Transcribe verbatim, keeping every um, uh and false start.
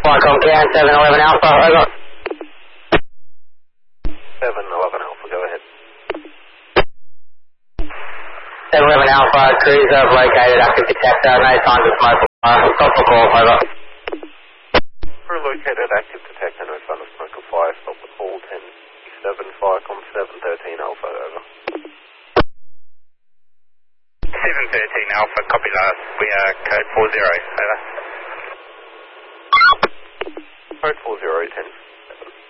Flycom Can, seven eleven Alpha, over. seven eleven Alpha, go ahead. seven eleven Alpha, cruiser located, active detector, no signs of smoke. Uh, stop for call, over. Crew located, active detector, no sign of smoke or fire, stop the call, ten seven, Flycom seven thirteen Alpha, over. seven thirteen Alpha, copy last, we are code four zero, over. Code four zero, ten